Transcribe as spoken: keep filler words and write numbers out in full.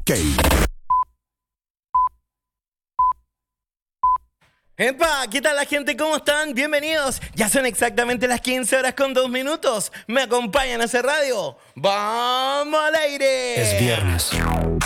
Ok. ¡Epa! ¿Qué tal la gente? ¿Cómo están? Bienvenidos. Ya son exactamente las quince horas con dos minutos. ¿Me acompañan a hacer radio? ¡Vamos al aire! Es viernes.